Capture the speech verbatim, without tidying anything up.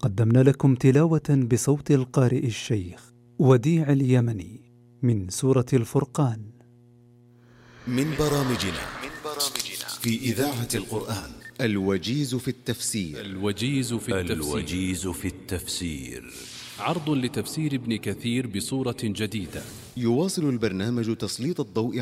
قدمنا لكم تلاوة بصوت القارئ الشيخ وديع اليمني من سورة الفرقان من برامجنا في إذاعة القرآن الوجيز في التفسير الوجيز في التفسير, الوجيز في التفسير. عرض لتفسير ابن كثير بصورة جديدة. يواصل البرنامج تسليط الضوء